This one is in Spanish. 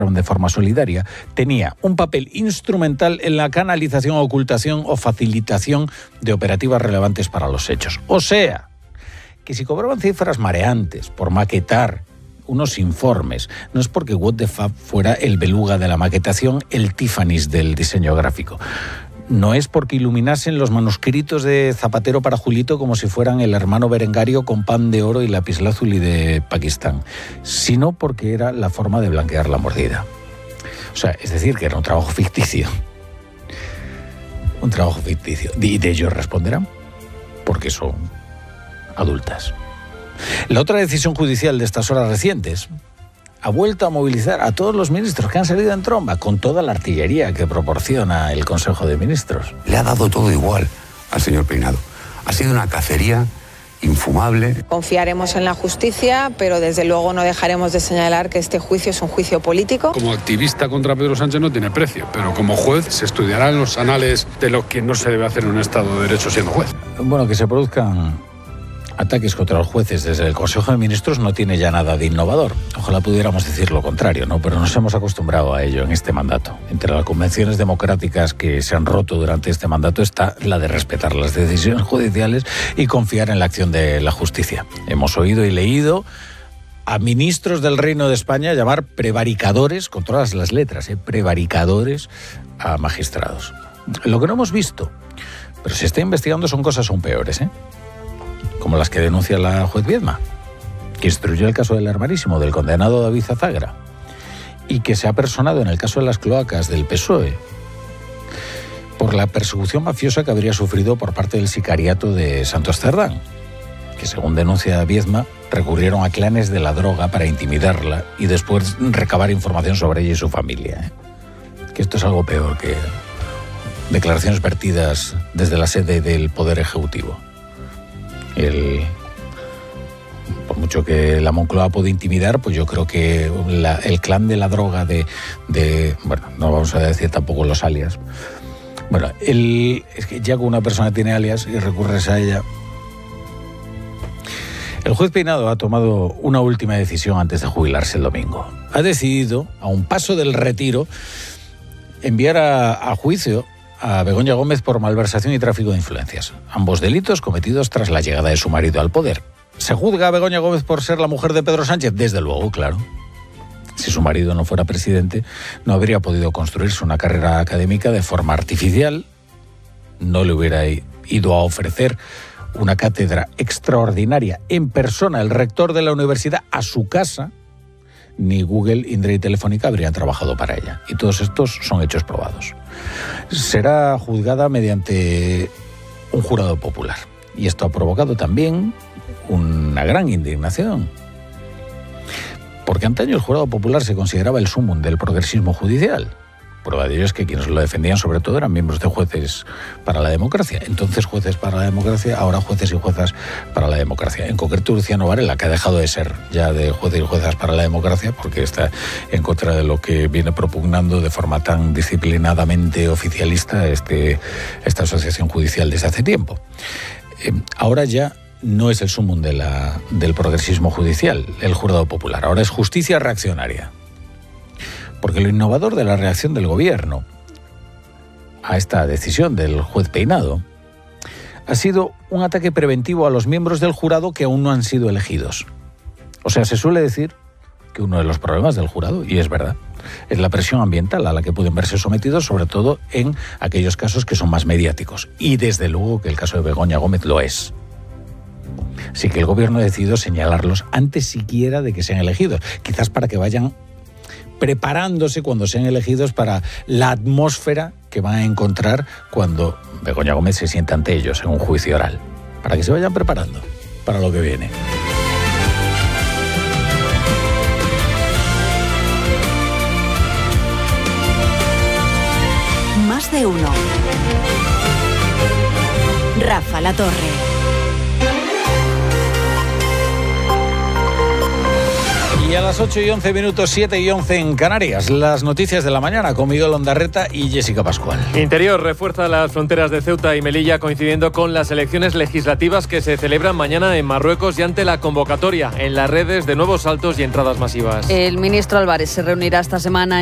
de forma solidaria, tenía un papel instrumental en la canalización, ocultación o facilitación de operativas relevantes para los hechos. O sea, que si cobraban cifras mareantes por maquetar unos informes, no es porque What the Fab fuera el beluga de la maquetación, el Tiffany's del diseño gráfico. No es porque iluminasen los manuscritos de Zapatero para Julito como si fueran el hermano Berengario con pan de oro y lapislázuli de Pakistán, sino porque era la forma de blanquear la mordida. O sea, es decir, que era un trabajo ficticio. Un trabajo ficticio. Y de ellos responderán, porque son adultas. La otra decisión judicial de estas horas recientes ha vuelto a movilizar a todos los ministros que han salido en tromba con toda la artillería que proporciona el Consejo de Ministros. Le ha dado todo igual al señor Peinado. Ha sido una cacería infumable. Confiaremos en la justicia, pero desde luego no dejaremos de señalar que este juicio es un juicio político. Como activista contra Pedro Sánchez no tiene precio, pero como juez se estudiarán los anales de lo que no se debe hacer en un Estado de Derecho siendo juez. Bueno, que se produzcan ataques contra los jueces desde el Consejo de Ministros no tiene ya nada de innovador. Ojalá pudiéramos decir lo contrario, ¿no? Pero nos hemos acostumbrado a ello en este mandato. Entre las convenciones democráticas que se han roto durante este mandato está la de respetar las decisiones judiciales y confiar en la acción de la justicia. Hemos oído y leído a ministros del Reino de España llamar prevaricadores, con todas las letras, prevaricadores a magistrados. Lo que no hemos visto, pero se está investigando, son cosas aún peores, como las que denuncia la juez Viedma, que instruyó el caso del hermanísimo del condenado David Azagra y que se ha personado en el caso de las cloacas del PSOE por la persecución mafiosa que habría sufrido por parte del sicariato de Santos Cerdán, que según denuncia Viedma recurrieron a clanes de la droga para intimidarla y después recabar información sobre ella y su familia. Que esto es algo peor que declaraciones vertidas desde la sede del Poder Ejecutivo. Por mucho que la Moncloa puede intimidar, pues yo creo que el clan de la droga bueno, no vamos a decir tampoco los alias. Bueno, es que ya que una persona tiene alias y recurres a ella. El juez Peinado ha tomado una última decisión antes de jubilarse el domingo. Ha decidido, a un paso del retiro, enviar a juicio a Begoña Gómez por malversación y tráfico de influencias. Ambos delitos cometidos tras la llegada de su marido al poder. ¿Se juzga a Begoña Gómez por ser la mujer de Pedro Sánchez? Desde luego, claro. Si su marido no fuera presidente, no habría podido construirse una carrera académica de forma artificial, no le hubiera ido a ofrecer una cátedra extraordinaria en persona el rector de la universidad a su casa, ni Google, Indra y Telefónica habrían trabajado para ella. Y todos estos son hechos probados. Será juzgada mediante un jurado popular. Y esto ha provocado también una gran indignación. Porque antaño el jurado popular se consideraba el sumum del progresismo judicial. Prueba de ello es que quienes lo defendían sobre todo eran miembros de Jueces para la Democracia. Entonces Jueces para la Democracia, ahora Jueces y Juezas para la Democracia. En concreto Luciano Varela, que ha dejado de ser ya de Jueces y Juezas para la Democracia porque está en contra de lo que viene propugnando de forma tan disciplinadamente oficialista esta asociación judicial desde hace tiempo. Ahora ya no es el sumum del progresismo judicial, el jurado popular. Ahora es justicia reaccionaria. Porque lo innovador de la reacción del gobierno a esta decisión del juez Peinado ha sido un ataque preventivo a los miembros del jurado que aún no han sido elegidos. O sea, se suele decir que uno de los problemas del jurado, y es verdad, es la presión ambiental a la que pueden verse sometidos, sobre todo en aquellos casos que son más mediáticos. Y desde luego que el caso de Begoña Gómez lo es. Así que el gobierno ha decidido señalarlos antes siquiera de que sean elegidos, quizás para que vayan preparándose cuando sean elegidos para la atmósfera que van a encontrar cuando Begoña Gómez se sienta ante ellos en un juicio oral, para que se vayan preparando para lo que viene. Más de uno. Rafa La Torre. Y a las 8:11, 7:11 en Canarias, las noticias de la mañana con Miguel Ondarreta y Jessica Pascual. Interior refuerza las fronteras de Ceuta y Melilla coincidiendo con las elecciones legislativas que se celebran mañana en Marruecos y ante la convocatoria en las redes de nuevos saltos y entradas masivas. El ministro Álvarez se reunirá esta semana